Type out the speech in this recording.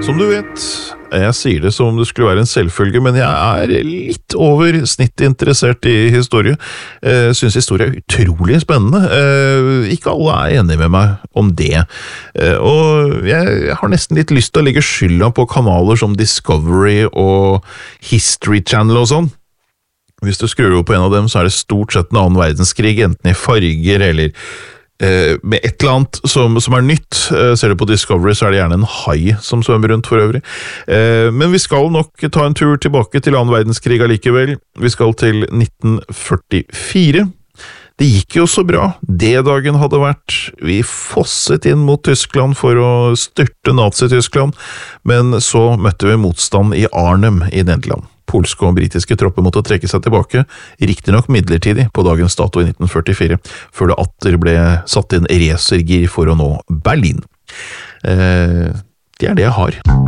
Som du vet, jeg sier det som om det skulle være en selvfølge, men jeg er litt over snitt interessert i historie. Synes historie er utrolig spennende. Ikke alle er enige med meg om det. Og jeg har nesten litt lyst til å legge skylda på kanaler som Discovery og History Channel og sånn. Hvis du skrur opp på en av dem, så er det stort sett en annen verdenskrig, enten i farger eller med et eller annet som er nytt. Ser du på Discovery, så er det gjerne en hai som svømmer rundt for øvrig. Men vi skal nok ta en tur tilbake til annen verdenskrig allikevel. Vi skal til 1944. Det gikk jo så bra. D-dagen hadde vært. Vi fosset inn mot Tyskland for å styrte Nazi-Tyskland, men så møtte vi motstand i Arnhem i Nederland. Polske og britiske tropper måtte trekke seg tilbake, riktig nok midlertidig på dagens dato i 1944, før det atter ble satt inn racergir for å nå Berlin. Det er det jeg har.